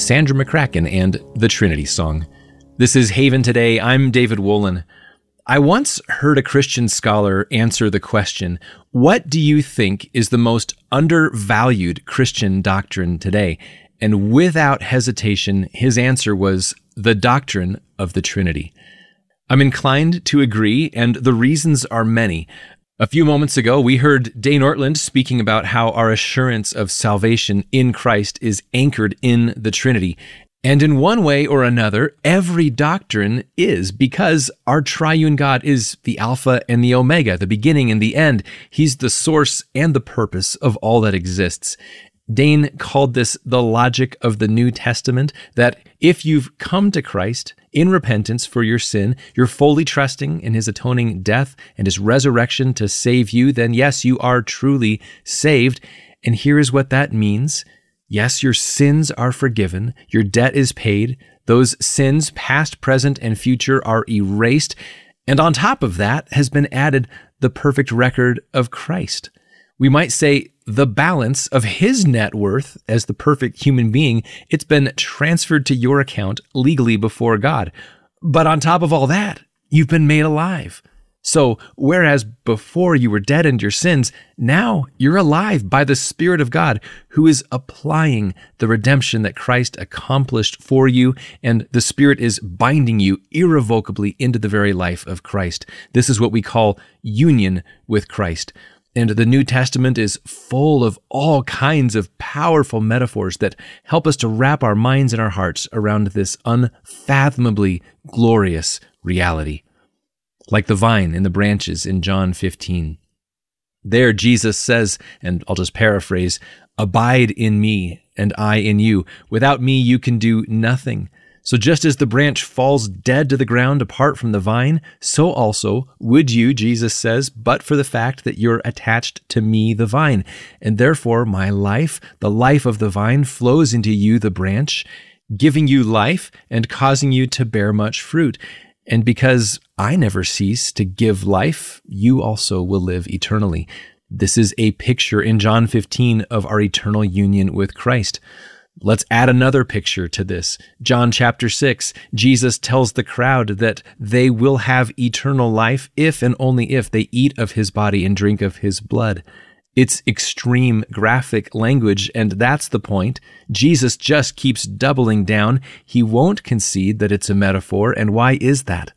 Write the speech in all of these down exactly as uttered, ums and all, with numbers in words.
Sandra McCracken and the Trinity Song. This is Haven Today. I'm David Wolin. I once heard a Christian scholar answer the question, what do you think is the most undervalued Christian doctrine today? And without hesitation, his answer was the doctrine of the Trinity. I'm inclined to agree, and the reasons are many. A few moments ago, we heard Dane Ortland speaking about how our assurance of salvation in Christ is anchored in the Trinity. And in one way or another, every doctrine is, because our triune God is the Alpha and the Omega, the beginning and the end. He's the source and the purpose of all that exists. Dane called this the logic of the New Testament, that if you've come to Christ in repentance for your sin, you're fully trusting in his atoning death and his resurrection to save you, then yes, you are truly saved. And here is what that means. Yes, your sins are forgiven. Your debt is paid. Those sins, past, present, and future, are erased. And on top of that has been added the perfect record of Christ. We might say the balance of his net worth as the perfect human being, it's been transferred to your account legally before God. But on top of all that, you've been made alive. So, whereas before you were dead in your sins, now you're alive by the Spirit of God, who is applying the redemption that Christ accomplished for you, and the Spirit is binding you irrevocably into the very life of Christ. This is what we call union with Christ. And the New Testament is full of all kinds of powerful metaphors that help us to wrap our minds and our hearts around this unfathomably glorious reality. Like the vine and the branches in John fifteen. There Jesus says, and I'll just paraphrase, "Abide in me and I in you. Without me you can do nothing." So just as the branch falls dead to the ground apart from the vine, so also would you, Jesus says, but for the fact that you're attached to me, the vine. And therefore my life, the life of the vine, flows into you, the branch, giving you life and causing you to bear much fruit. And because I never cease to give life, you also will live eternally. This is a picture in John fifteen of our eternal union with Christ. Let's add another picture to this. John chapter six, Jesus tells the crowd that they will have eternal life if and only if they eat of his body and drink of his blood. It's extreme graphic language, and that's the point. Jesus just keeps doubling down. He won't concede that it's a metaphor, and why is that?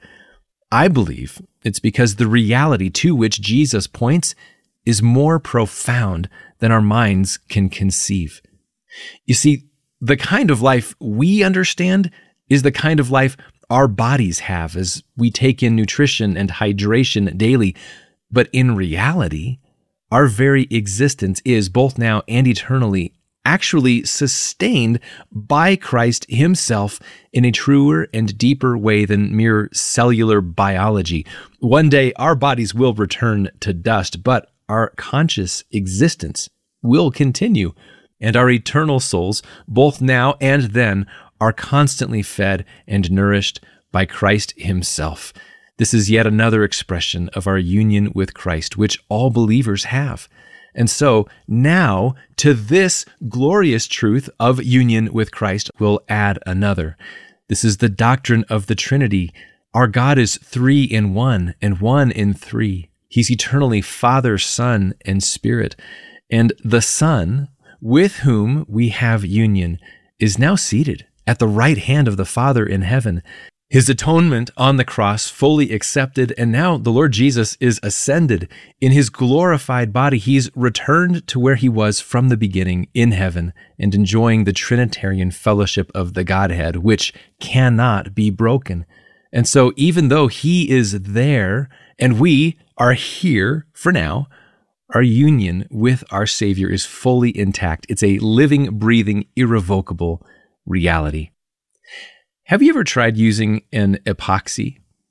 I believe it's because the reality to which Jesus points is more profound than our minds can conceive. You see, the kind of life we understand is the kind of life our bodies have as we take in nutrition and hydration daily. But in reality, our very existence is, both now and eternally, actually sustained by Christ himself in a truer and deeper way than mere cellular biology. One day, our bodies will return to dust, but our conscious existence will continue, and our eternal souls, both now and then, are constantly fed and nourished by Christ himself. This is yet another expression of our union with Christ, which all believers have. And so now, to this glorious truth of union with Christ, we'll add another. This is the doctrine of the Trinity. Our God is three in one, and one in three. He's eternally Father, Son, and Spirit. And the Son, with whom we have union, is now seated at the right hand of the Father in heaven. His atonement on the cross fully accepted, and now the Lord Jesus is ascended. In his glorified body, he's returned to where he was from the beginning in heaven and enjoying the Trinitarian fellowship of the Godhead, which cannot be broken. And so even though he is there and we are here for now, our union with our Savior is fully intact. It's a living, breathing, irrevocable reality. Have you ever tried using an epoxy